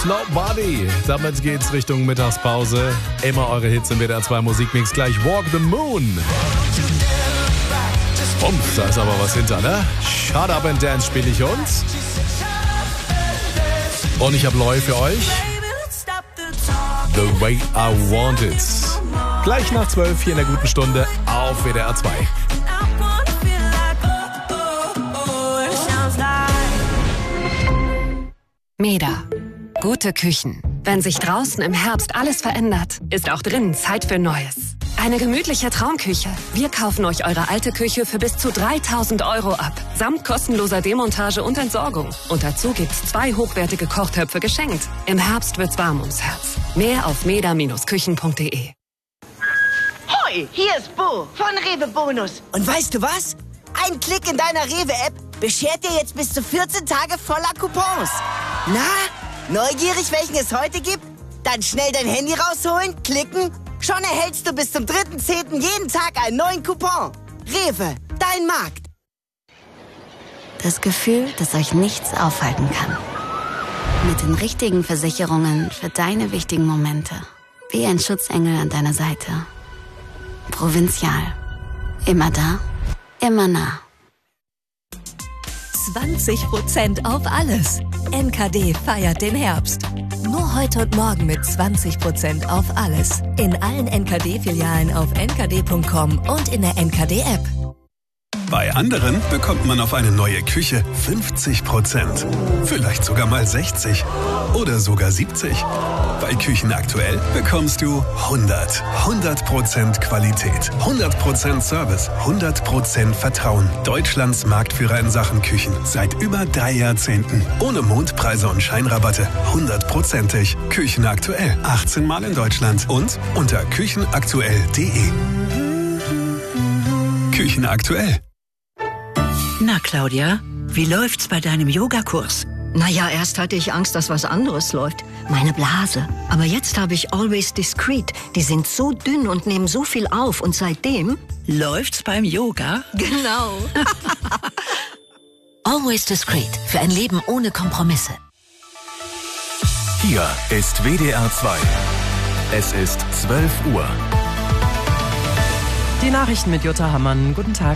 Nobody. Damit geht's Richtung Mittagspause. Immer eure Hits im WDR 2 Musikmix. Gleich Walk the Moon. Da ist aber was hinter, ne? Shut Up and Dance spiele ich uns. Und ich habe neu für euch The Way I Want It. Gleich nach 12 hier in der guten Stunde auf WDR 2. Meda. Gute Küchen. Wenn sich draußen im Herbst alles verändert, ist auch drinnen Zeit für Neues. Eine gemütliche Traumküche. Wir kaufen euch eure alte Küche für bis zu 3.000 € ab. Samt kostenloser Demontage und Entsorgung. Und dazu gibt's 2 hochwertige Kochtöpfe geschenkt. Im Herbst wird's warm ums Herz. Mehr auf meda-küchen.de. Hoi, hier ist Bo von Rewe Bonus. Und weißt du was? Ein Klick in deiner Rewe-App beschert dir jetzt bis zu 14 Tage voller Coupons. Na, neugierig, welchen es heute gibt? Dann schnell dein Handy rausholen, klicken. Schon erhältst du bis zum 3.10. jeden Tag einen neuen Coupon. Rewe, dein Markt. Das Gefühl, dass euch nichts aufhalten kann. Mit den richtigen Versicherungen für deine wichtigen Momente. Wie ein Schutzengel an deiner Seite. Provinzial. Immer da, immer nah. 20% auf alles. NKD feiert den Herbst. Nur heute und morgen mit 20% auf alles. In allen NKD-Filialen auf nkd.com und in der NKD-App. Bei anderen bekommt man auf eine neue Küche 50%. Vielleicht sogar mal 60. Oder sogar 70. Bei Küchen aktuell bekommst du 100% Qualität, 100% Service, 100% Vertrauen. Deutschlands Marktführer in Sachen Küchen seit über 3 Jahrzehnten. Ohne Mondpreise und Scheinrabatte. 100%ig. Küchen aktuell. 18 Mal in Deutschland und unter küchenaktuell.de. Küchen aktuell. Na, Claudia, wie läuft's bei deinem Yogakurs? Naja, erst hatte ich Angst, dass was anderes läuft. Meine Blase. Aber jetzt habe ich Always Discreet. Die sind so dünn und nehmen so viel auf. Und seitdem... Läuft's beim Yoga? Genau. Always Discreet. Für ein Leben ohne Kompromisse. Hier ist WDR 2. Es ist 12 Uhr. Die Nachrichten mit Jutta Hammann. Guten Tag.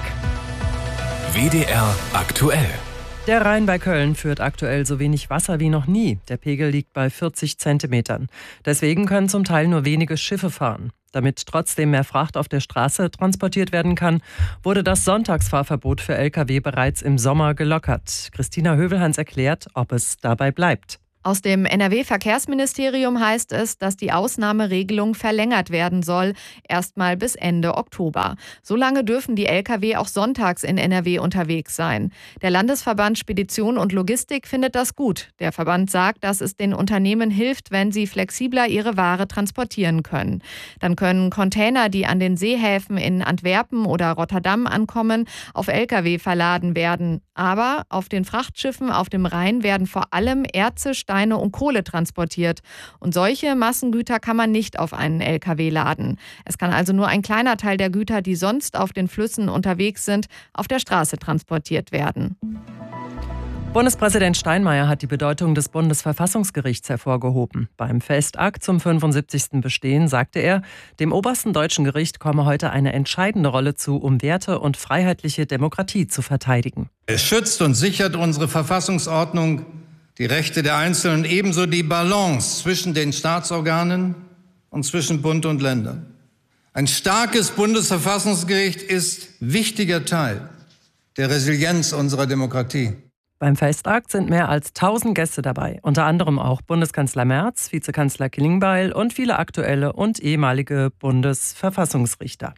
WDR aktuell. Der Rhein bei Köln führt aktuell so wenig Wasser wie noch nie. Der Pegel liegt bei 40 Zentimetern. Deswegen können zum Teil nur wenige Schiffe fahren. Damit trotzdem mehr Fracht auf der Straße transportiert werden kann, wurde das Sonntagsfahrverbot für Lkw bereits im Sommer gelockert. Christina Hövelhans erklärt, ob es dabei bleibt. Aus dem NRW-Verkehrsministerium heißt es, dass die Ausnahmeregelung verlängert werden soll, erstmal bis Ende Oktober. Solange dürfen die Lkw auch sonntags in NRW unterwegs sein. Der Landesverband Spedition und Logistik findet das gut. Der Verband sagt, dass es den Unternehmen hilft, wenn sie flexibler ihre Ware transportieren können. Dann können Container, die an den Seehäfen in Antwerpen oder Rotterdam ankommen, auf Lkw verladen werden. Aber auf den Frachtschiffen auf dem Rhein werden vor allem Erze, Steine und Kohle transportiert. Und solche Massengüter kann man nicht auf einen LKW laden. Es kann also nur ein kleiner Teil der Güter, die sonst auf den Flüssen unterwegs sind, auf der Straße transportiert werden. Bundespräsident Steinmeier hat die Bedeutung des Bundesverfassungsgerichts hervorgehoben. Beim Festakt zum 75. Bestehen sagte er, dem obersten deutschen Gericht komme heute eine entscheidende Rolle zu, um Werte und freiheitliche Demokratie zu verteidigen. Es schützt und sichert unsere Verfassungsordnung die Rechte der Einzelnen, ebenso die Balance zwischen den Staatsorganen und zwischen Bund und Ländern. Ein starkes Bundesverfassungsgericht ist wichtiger Teil der Resilienz unserer Demokratie. Beim Festakt sind mehr als 1000 Gäste dabei, unter anderem auch Bundeskanzler Merz, Vizekanzler Klingbeil und viele aktuelle und ehemalige Bundesverfassungsrichter.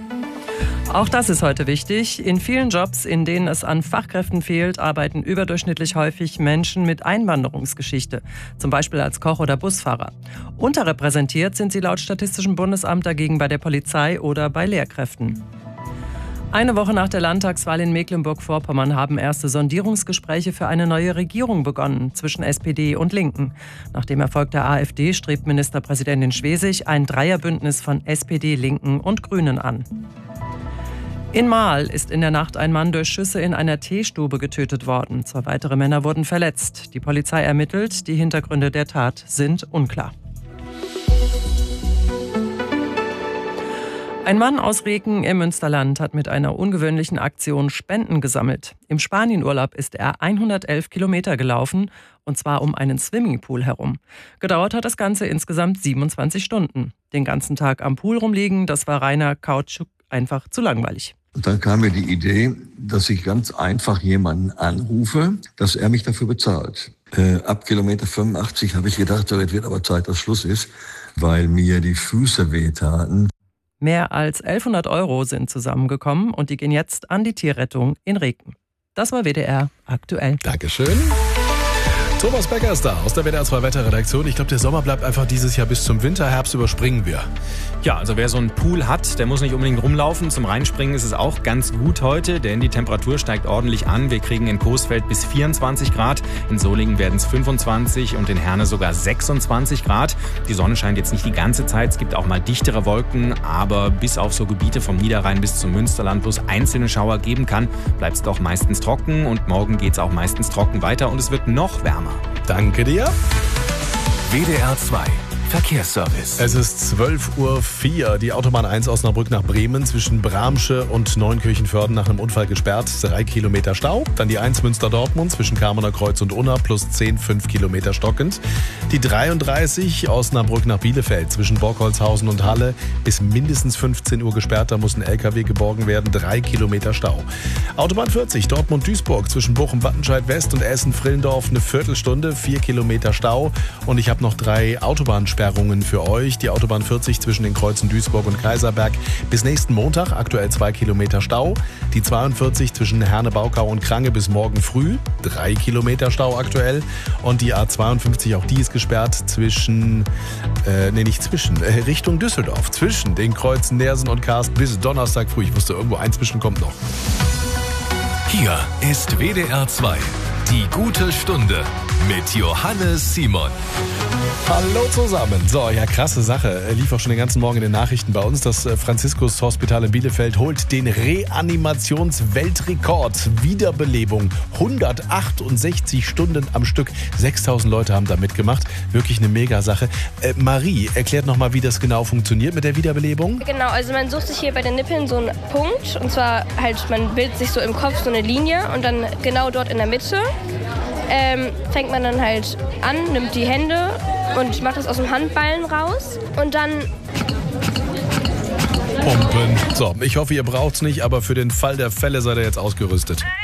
Auch das ist heute wichtig. In vielen Jobs, in denen es an Fachkräften fehlt, arbeiten überdurchschnittlich häufig Menschen mit Einwanderungsgeschichte, zum Beispiel als Koch oder Busfahrer. Unterrepräsentiert sind sie laut Statistischem Bundesamt dagegen bei der Polizei oder bei Lehrkräften. Eine Woche nach der Landtagswahl in Mecklenburg-Vorpommern haben erste Sondierungsgespräche für eine neue Regierung begonnen zwischen SPD und Linken. Nach dem Erfolg der AfD strebt Ministerpräsidentin Schwesig ein Dreierbündnis von SPD, Linken und Grünen an. In Marl ist in der Nacht ein Mann durch Schüsse in einer Teestube getötet worden. 2 weitere Männer wurden verletzt. Die Polizei ermittelt, die Hintergründe der Tat sind unklar. Ein Mann aus Reken im Münsterland hat mit einer ungewöhnlichen Aktion Spenden gesammelt. Im Spanienurlaub ist er 111 Kilometer gelaufen, und zwar um einen Swimmingpool herum. Gedauert hat das Ganze insgesamt 27 Stunden. Den ganzen Tag am Pool rumliegen, das war reiner Kautschuk, einfach zu langweilig. Und dann kam mir die Idee, dass ich ganz einfach jemanden anrufe, dass er mich dafür bezahlt. Ab Kilometer 85 habe ich gedacht, so, jetzt wird aber Zeit, dass Schluss ist, weil mir die Füße wehtaten. Mehr als 1100 € sind zusammengekommen und die gehen jetzt an die Tierrettung in Reken. Das war WDR aktuell. Dankeschön. Thomas Becker ist da aus der WDR 2 Wetterredaktion. Ich glaube, der Sommer bleibt einfach dieses Jahr bis zum Winter. Herbst überspringen wir. Ja, also wer so einen Pool hat, der muss nicht unbedingt rumlaufen. Zum Reinspringen ist es auch ganz gut heute, denn die Temperatur steigt ordentlich an. Wir kriegen in Coesfeld bis 24 Grad, in Solingen werden es 25 und in Herne sogar 26 Grad. Die Sonne scheint jetzt nicht die ganze Zeit, es gibt auch mal dichtere Wolken, aber bis auf so Gebiete vom Niederrhein bis zum Münsterland, wo es einzelne Schauer geben kann, bleibt es doch meistens trocken und morgen geht es auch meistens trocken weiter und es wird noch wärmer. Danke dir. WDR 2 Verkehrsservice. Es ist 12:04 Uhr. Die Autobahn 1 Osnabrück nach Bremen zwischen Bramsche und Neunkirchenvörden nach einem Unfall gesperrt. 3 Kilometer Stau. Dann die 1 Münster-Dortmund zwischen Kamener Kreuz und Unna plus 10, 5 Kilometer stockend. Die 33 Osnabrück nach Bielefeld zwischen Borkholzhausen und Halle bis mindestens 15 Uhr gesperrt. Da muss ein LKW geborgen werden. 3 Kilometer Stau. Autobahn 40 Dortmund-Duisburg zwischen Bochum-Wattenscheid-West und Essen-Frillendorf eine Viertelstunde. 4 Kilometer Stau. Und ich habe noch 3 Autobahnsperrungen für euch. Die Autobahn 40 zwischen den Kreuzen Duisburg und Kaiserberg bis nächsten Montag, aktuell 2 Kilometer Stau. Die 42 zwischen Herne-Baukau und Krange bis morgen früh, 3 Kilometer Stau aktuell. Und die A52, auch die ist gesperrt zwischen, Richtung Düsseldorf. Zwischen den Kreuzen Nersen und Karst bis Donnerstag früh. Ich wusste, irgendwo eins zwischen kommt noch. Hier ist WDR 2, die gute Stunde mit Johannes Simon. Hallo zusammen. So, ja, krasse Sache. Lief auch schon den ganzen Morgen in den Nachrichten bei uns. Das Franziskus Hospital in Bielefeld holt den Reanimationsweltrekord. Wiederbelebung. 168 Stunden am Stück. 6000 Leute haben da mitgemacht. Wirklich eine Mega-Sache. Marie, erklärt nochmal, wie das genau funktioniert mit der Wiederbelebung. Genau, also man sucht sich hier bei den Nippeln so einen Punkt. Und zwar halt, man bildet sich so im Kopf so eine Linie und dann genau dort in der Mitte fängt man dann halt an, nimmt die Hände und macht das aus dem Handballen raus und dann pumpen. So, ich hoffe, ihr braucht's nicht, aber für den Fall der Fälle seid ihr jetzt ausgerüstet.